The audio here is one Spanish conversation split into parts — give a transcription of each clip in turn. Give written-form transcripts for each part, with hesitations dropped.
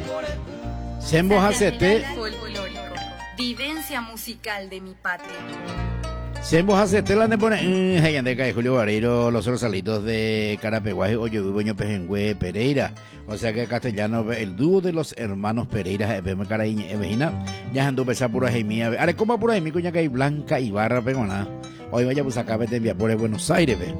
Sembo Hacete. Folclórico. Vivencia musical de mi patria. Sembo Hacete la de pone Hayandeca de Julio Barreiro, los Rosalitos de Carapeguaje, Oyobuño Pejengüe, Pereira. O sea que en castellano el dúo de los hermanos Pereira, Ebeme Caraíña, Ebejina, ya ando pesa pura Jaimía. Are como pura Jaimí, cuña que hay Blanca y Barra Pegona. Hoy vaya pues acá vete enviar por Buenos Aires, ve.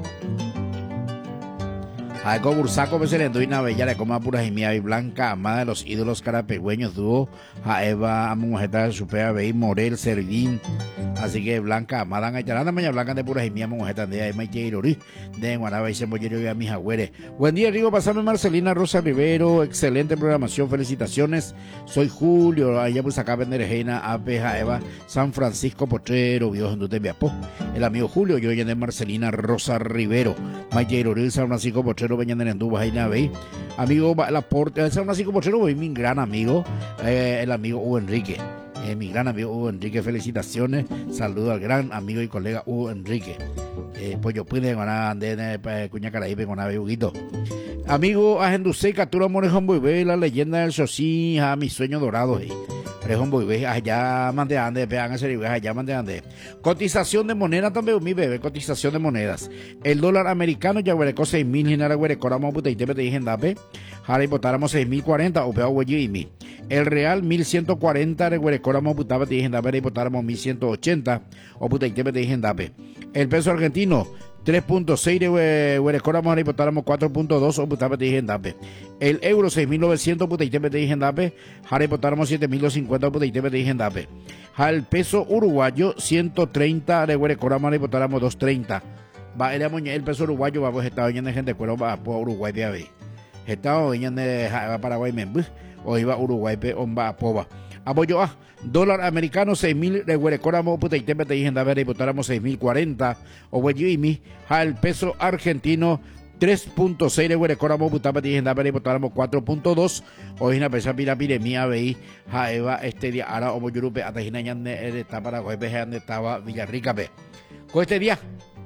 Algo bursaco se le enduina bella le coma pura Jaimía y Blanca, amada de los ídolos carapegüeños, dúo a Eva, a Mujeta, Supea, Bey, Morel, Servín. Así que Blanca, amada, Ayarana, Maña Blanca de pura Jaimía, Mujeta, de Maite Irori, de Guanaba y Sembollero y a mis agüeres. Buen día, Rigo, pasame Marcelina Rosa Rivero, excelente programación, felicitaciones. Soy Julio, allá pues acá Venderejena, Apeja, Eva, San Francisco Potrero, Dios en tu Viapó. El amigo Julio, yo de Marcelina Rosa Rivero, Maite Irori, San Francisco Potrero, Beñan en Endú, Bajaina Bey. Amigo, la Porte, San Francisco Potrero, mi gran amigo, el amigo Hugo Enrique. Mi gran amigo Hugo Enrique, felicitaciones, saludo al gran amigo y colega Hugo Enrique. Pues yo pude ganar de Cuña Caraíbe con ave Huguito. Amigo Agendusei, Catura Morejón Boibé, la leyenda del Xosí, a mi sueño dorado. Morejón Boibé, allá mande ande, vean ese libro, allá mande ande. Cotización de moneda también, mi bebé, cotización de monedas. El dólar americano ya huereco 6.000, genera huereco, ramo puta y te dije dape. Jara y votáramos 6.040, o peor huello y mi. El real 1.140, reguerecóramos putaba te dije dape y votáramos 1.180, o puta y te dije dape. El peso argentino 3.6 de huerecóramos y votáramos 4.2, o putaba te dije dape. El euro 6.900, puta y te dije dape, jara y votáramos 7.250, puta y te dije dape. El peso uruguayo 130, reguerecóramos y votáramos 2.30. Va el peso uruguayo va pues estaba lleno de gente cuero va por Uruguay de ave. Estaba lleno de Paraguay membus. O iba Uruguay pe omba poba. Apoyo a dólar americano 6.000 de huerecóramo puta y te dije dape y votáramos 6.040, o hueyimi. El peso argentino 3.6 de huerecóramo puta te dije dape y votáramos 4.2. Hoy una pesa pirapire mía veí jaeva este día ahora o yurupe atajina ñande está Paraguay pe donde estaba Villarrica pe. Con este día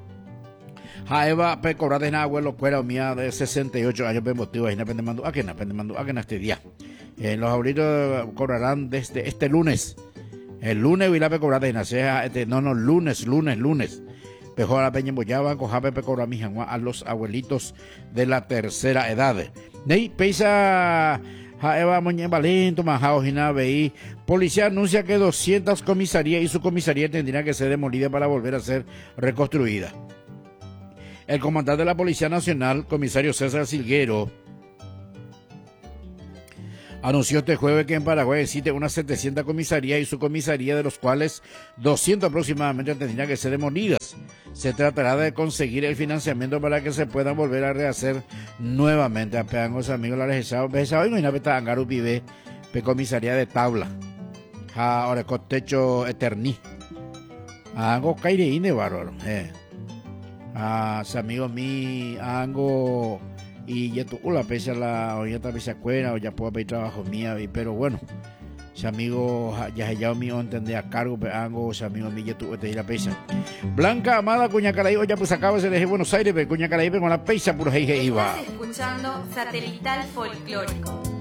Jaeva pe cobrate na abuelo cuera mía de 68 años pe motivo ahí napende mando a que este día. Los abuelitos cobrarán desde este lunes. El lunes voy a pe cobrate na sea lunes. Pejo a la peña boyaba cojape pe cobra mi a los abuelitos de la tercera edad. Nei pesa Jaeva moñe valento majao jina veí. Policía anuncia que 200 comisarías y su comisaría tendría que ser demolida para volver a ser reconstruida. El comandante de la Policía Nacional, comisario César Silguero, anunció este jueves que en Paraguay existe unas 700 comisarías y su comisaría, de los cuales 200 aproximadamente tendrían que ser demolidas. Se tratará de conseguir el financiamiento para que se puedan volver a rehacer nuevamente. Apean los amigos la legislación. Hoy no hay nada para Angaru Pibe, comisaría de tabla. Ahora con techo eterní. Algo caireíne bárbaro. Amigos mi ango y ya tu la pesa la o ya ta pesa cuera o ya puedo pedir trabajo mía pero bueno si amigo ya mío entender a cargo pero ango si amigo mi ya tu te la pesa Blanca amada Cuña Caraíbe ya pues acaba se deje Buenos Aires pero Cuña Caraíbe con la pesa por ahí iba Estás escuchando Satelital Folclórico.